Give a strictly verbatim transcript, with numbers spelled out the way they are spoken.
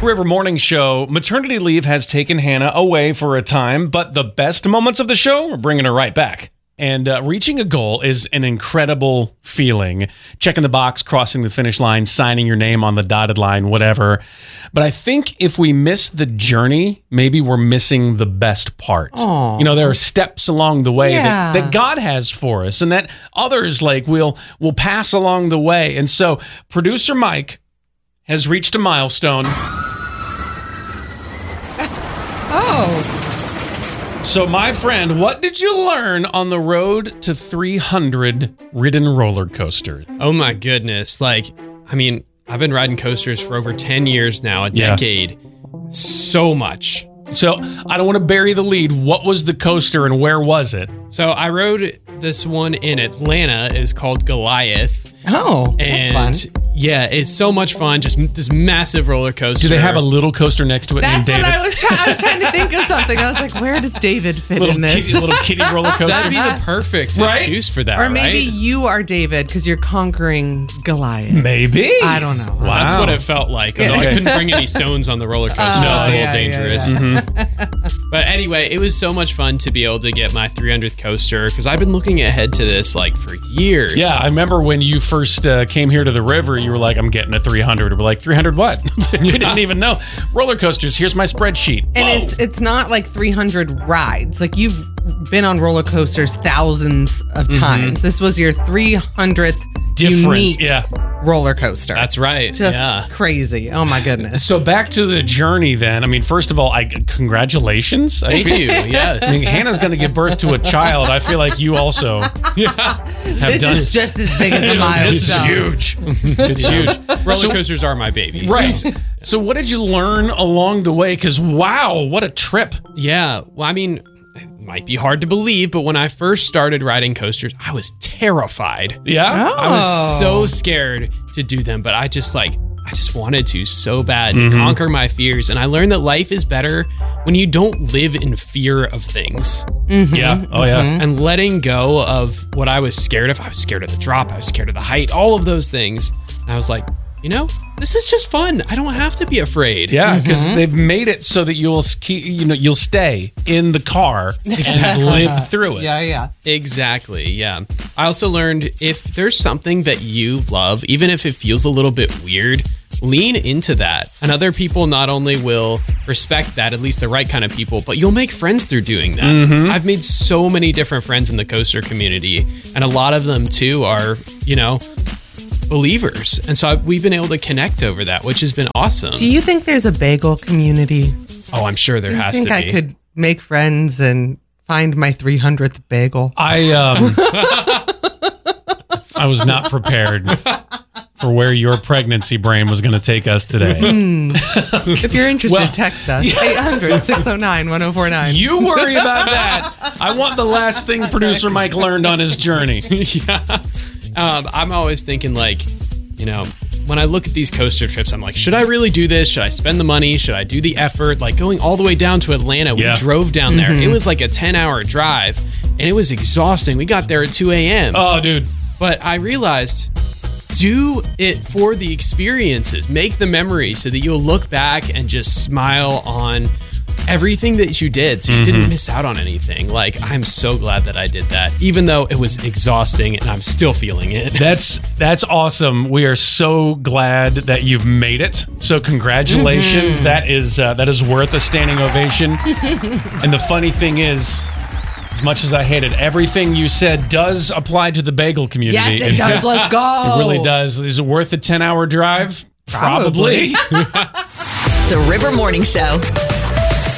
River Morning Show. Maternity leave has taken Hannah away for a time, but the best moments of the show are bringing her right back. And uh, reaching a goal is an incredible feeling. Checking the box, crossing the finish line, signing your name on the dotted line, whatever. But I think if we miss the journey, maybe we're missing the best part. Aww. You know, there are steps along the way Yeah. that, that God has for us and that others like will will pass along the way. And so producer Mike has reached a milestone. Oh. So, my friend, what did you learn on the road to three hundred ridden roller coasters? Oh my goodness. Like, I mean, I've been riding coasters for over ten years now, a Yeah. decade. So much. So, I don't want to bury the lead. What was the coaster and where was it? So I rode this one in Atlanta. It's called Goliath. Oh, And that's fun. yeah, it's so much fun. Just m- this massive roller coaster. Do they have a little coaster next to it named That's what David? I was trying. I was trying to think of something. I was like, where does David fit little, in this? kitty, little kitty roller coaster? That'd be the perfect Right? excuse for that, Or maybe right? you are David because you're conquering Goliath. Maybe. I don't know. Wow. That's what it felt like. Although I Okay. couldn't bring any stones on the roller coaster. Oh, That's a little yeah, yeah, dangerous. yeah. But anyway, it was so much fun to be able to get my three hundredth coaster because I've been looking ahead to this like for years. Yeah, I remember when you first uh, came here to the river, you were like, I'm getting a three hundred. We're like, three hundred what? We didn't even know. Roller coasters, here's my spreadsheet. And Whoa. it's it's not like three hundred rides. Like you've been on roller coasters thousands of times. This was your three hundredth different. unique Yeah. roller coaster. That's right. just yeah. crazy. Oh my goodness. So back to the journey then. I mean, first of all, I congratulations. I Thank feel- you. I Yes. mean, Hannah's going to give birth to a child. I feel like you also have This done is just as big as a This is milestone. huge. It's huge. Roller So- coasters are my baby. Right. So what did you learn along the way? Because wow, what a trip. Yeah. Well, I mean, it might be hard to believe, but when I first started riding coasters, I was terrified. Yeah. I was Oh. so scared to do them, but I just like, I just wanted to so bad to Mm-hmm. conquer my fears. And I learned that life is better when you don't live in fear of things. Yeah. Oh yeah. And letting go of what I was scared of. I was scared of the drop. I was scared of the height, all of those things. And I was like, you know, this is just fun. I don't have to be afraid. Yeah, because they've made it so that you'll ski, you know you'll stay in the car and live through it. Yeah, yeah. Exactly. Yeah. I also learned if there's something that you love, even if it feels a little bit weird, lean into that. And other people not only will respect that, at least the right kind of people, but you'll make friends through doing that. I've made so many different friends in the coaster community, and a lot of them too are, you know, believers. And so I, we've been able to connect over that, which has been awesome. Do you think there's a bagel community? Oh, I'm sure there Do you has think to I be. could make friends and find my three hundredth bagel? I um, I was not prepared for where your pregnancy brain was going to take us today. If you're interested, Well, text us eight hundred, six oh nine, one oh four nine. You worry about that. I want the last thing producer Mike learned on his journey. yeah. Um, I'm always thinking like, you know, when I look at these coaster trips, I'm like, should I really do this? Should I spend the money? Should I do the effort? Like going all the way down to Atlanta, we Yeah. drove down there. It was like a ten hour drive and it was exhausting. We got there at two a.m. Oh, dude. But I realized do it for the experiences. Make the memories so that you'll look back and just smile on everything that you did, so you Mm-hmm. didn't miss out on anything. Like, I'm so glad that I did that, even though it was exhausting and I'm still feeling it. That's that's awesome. We are so glad that you've made it. So congratulations. That is uh, that is worth a standing ovation. And the funny thing is, as much as I hate it, everything you said does apply to the bagel community. Yes, it does. Let's go. It really does. Is it worth a ten hour drive? Probably. Probably. The River Morning Show.